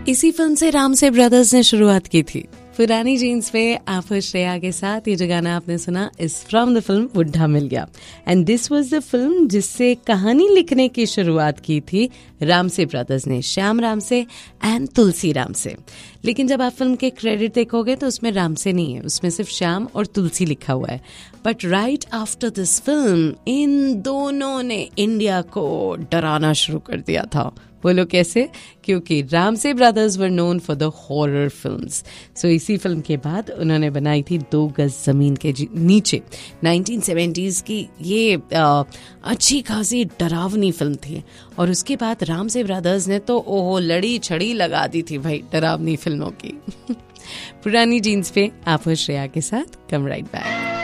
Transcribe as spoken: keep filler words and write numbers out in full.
इसी फिल्म से राम से ब्रदर्स ने शुरुआत की थी। पुरानी जीन्स पे आप श्रेया के साथ ये जो गाना आपने सुना इज फ्रॉम द फिल्म बुढ़ा मिल गया। And this was the film जिससे कहानी लिखने की शुरुआत की थी राम से ब्रदर्स ने, श्याम राम से एंड तुलसी राम से। लेकिन जब आप फिल्म के क्रेडिट देखोगे तो उसमें राम से नहीं है, उसमें सिर्फ श्याम और तुलसी लिखा हुआ है। But right after this film in दोनों ने इंडिया को डराना शुरू कर दिया था। बोलो कैसे? क्योंकि राम से brothers were known for the horror films. सो इसी फिल्म के बाद उन्होंने बनाई थी दो गज जमीन के नीचे, नाइनटीन सेवेंटीज़ की ये आ, अच्छी खासी डरावनी फिल्म थी। और उसके बाद राम से ब्रदर्स ने तो ओहो लड़ी छड़ी लगा दी थी भाई डरावनी फिल्मों की। पुरानी जीन्स पे आप श्रेया के साथ कम राइट बैक।